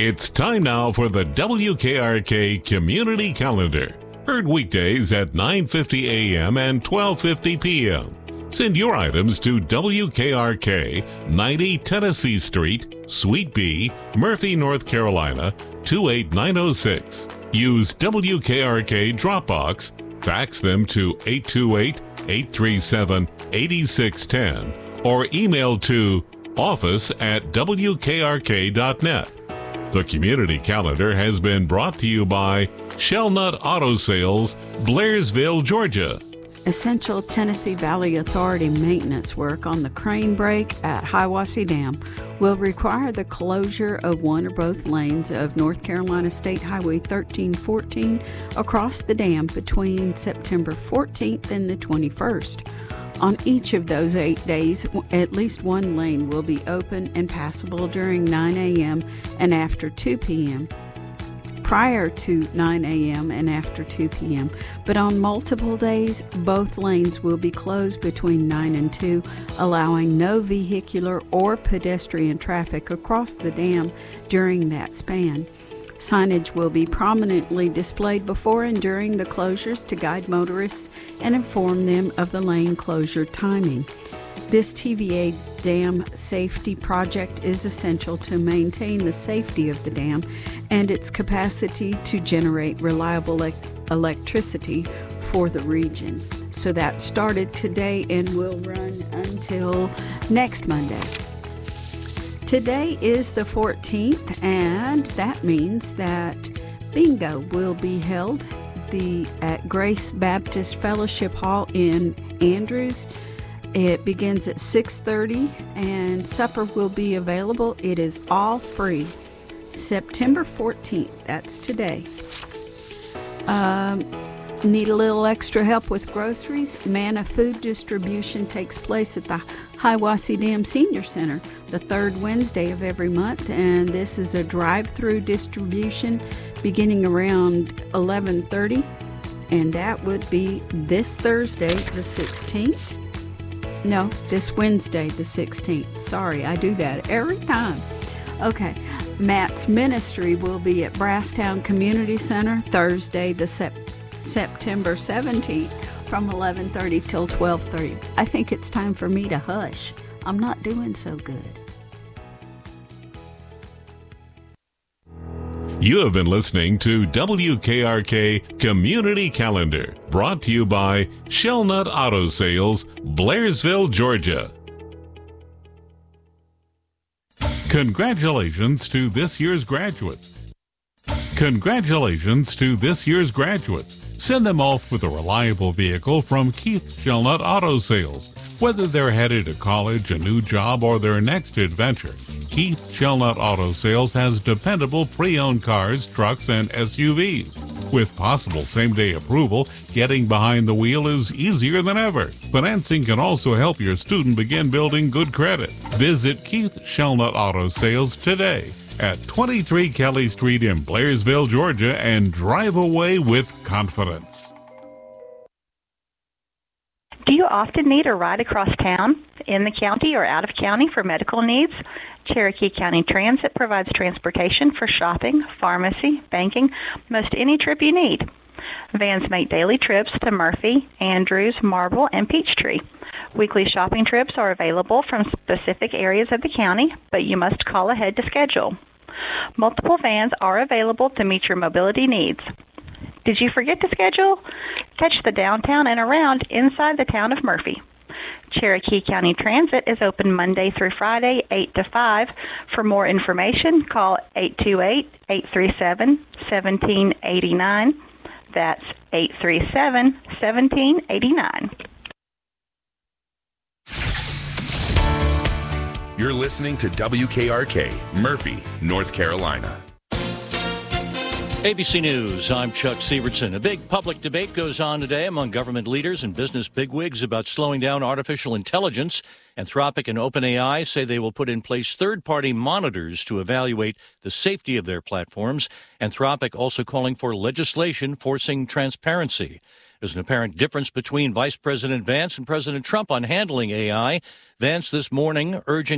It's time now for the WKRK Community Calendar. Heard weekdays at 9:50 a.m. and 12:50 p.m. Send your items to WKRK, 90 Tennessee Street, Suite B, Murphy, North Carolina, 28906. Use WKRK Dropbox, fax them to 828-837-8610, or email to office@wkrk.net. The Community Calendar has been brought to you by Shellnut Auto Sales, Blairsville, Georgia. Essential Tennessee Valley Authority maintenance work on the crane break at Hiwassee Dam will require the closure of one or both lanes of North Carolina State Highway 1314 across the dam between September 14th and the 21st. On each of those 8 days, at least one lane will be open and passable during 9 a.m. and after 2 p.m. prior to 9 a.m. and after 2 p.m. But on multiple days, both lanes will be closed between 9 and 2, allowing no vehicular or pedestrian traffic across the dam during that span. Signage will be prominently displayed before and during the closures to guide motorists and inform them of the lane closure timing. This TVA dam safety project is essential to maintain the safety of the dam and its capacity to generate reliable electricity for the region. So that started today and will run until next Monday. Today is the 14th, and that means that bingo will be held at Grace Baptist Fellowship Hall in Andrews. It begins at 6:30 and supper will be available. It is all free. September 14th, that's today. Need a little extra help with groceries? Manna Food Distribution takes place at the Hiwassee Dam Senior Center the third Wednesday of every month, and this is a drive-through distribution beginning around 11:30, and that would be this Thursday the 16th. No, this Wednesday the 16th. Sorry, I do that every time. Okay, Matt's Ministry will be at Brasstown Community Center Thursday the September 17th from 11:30 till 12:30. I think it's time for me to hush. I'm not doing so good. You have been listening to WKRK Community Calendar, brought to you by Shellnut Auto Sales, Blairsville, Georgia. Congratulations to this year's graduates. Congratulations to this year's graduates. Send them off with a reliable vehicle from Keith Shellnut Auto Sales. Whether they're headed to college, a new job, or their next adventure, Keith Shellnut Auto Sales has dependable pre-owned cars, trucks, and SUVs. With possible same-day approval, getting behind the wheel is easier than ever. Financing can also help your student begin building good credit. Visit Keith Shellnut Auto Sales today at 23 Kelly Street in Blairsville, Georgia, and drive away with confidence. Do you often need a ride across town, in the county, or out of county for medical needs? Cherokee County Transit provides transportation for shopping, pharmacy, banking, most any trip you need. Vans make daily trips to Murphy, Andrews, Marble, and Peachtree. Weekly shopping trips are available from specific areas of the county, but you must call ahead to schedule. Multiple vans are available to meet your mobility needs. Did you forget to schedule? Catch the downtown and around inside the town of Murphy. Cherokee County Transit is open Monday through Friday, 8 to 5. For more information, call 828-837-1789. That's 837-1789. You're listening to WKRK, Murphy, North Carolina. ABC News, I'm Chuck Sievertson. A big public debate goes on today among government leaders and business bigwigs about slowing down artificial intelligence. Anthropic and OpenAI say they will put in place third-party monitors to evaluate the safety of their platforms. Anthropic also calling for legislation forcing transparency. There's an apparent difference between Vice President Vance and President Trump on handling AI. Vance this morning urging